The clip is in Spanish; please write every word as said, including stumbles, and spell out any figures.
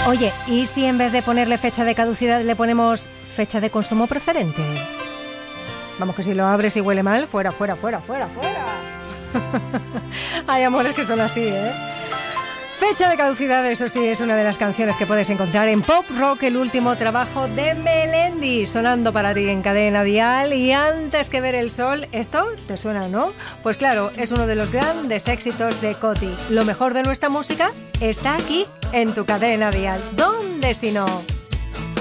Oye, ¿y si en vez de ponerle fecha de caducidad le ponemos fecha de consumo preferente? Vamos, que si lo abres y huele mal, fuera, fuera, fuera, fuera, fuera. Hay amores que son así, ¿eh? Fecha de caducidad, eso sí, es una de las canciones que puedes encontrar en Pop Rock, el último trabajo de Melendi, sonando para ti en Cadena Dial. Y antes que ver el sol, ¿esto te suena, no? Pues claro, es uno de los grandes éxitos de Coti. Lo mejor de nuestra música está aquí, en tu Cadena Dial. ¿Dónde si no?